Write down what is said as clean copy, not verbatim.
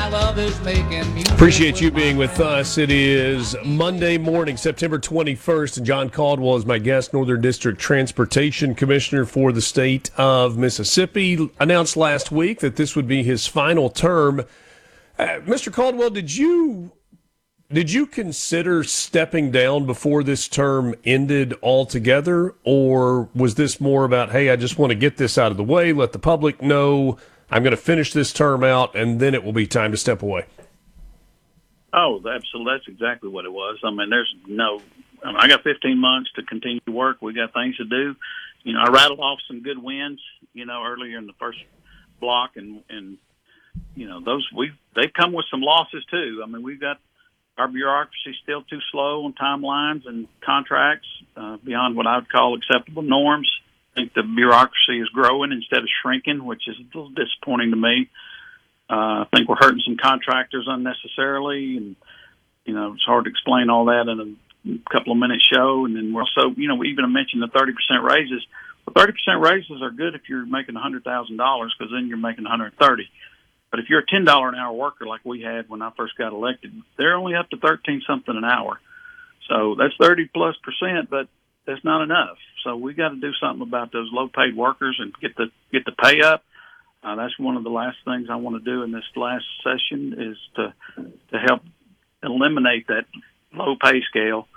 my love is making music. Appreciate you being with us. It is Monday morning, September 21st, and John Caldwell is my guest, Northern District Transportation Commissioner for the state of Mississippi. Announced last week that this would be his final term. Mr. Caldwell, did you consider stepping down before this term ended altogether, or was this more about, hey, I just want to get this out of the way, let the public know I'm going to finish this term out, and then it will be time to step away? Oh, absolutely. That's exactly what it was. I mean, I got 15 months to continue to work. We got things to do. You know, I rattled off some good wins, earlier in the first block, and they've come with some losses too. I mean, we've got our bureaucracy still too slow on timelines and contracts beyond what I would call acceptable norms. I think the bureaucracy is growing instead of shrinking, which is a little disappointing to me. I think we're hurting some contractors unnecessarily, and it's hard to explain all that in a couple of minute show. And then we're also, we even mentioned the 30% raises. Well, 30% raises are good if you're making $100,000 because then you're making $130,000. But if you're a $10 an hour worker like we had when I first got elected, they're only up to 13 something an hour. So that's 30+%, but that's not enough. So we got to do something about those low paid workers and get the pay up. That's one of the last things I want to do in this last session is to help eliminate that low pay scale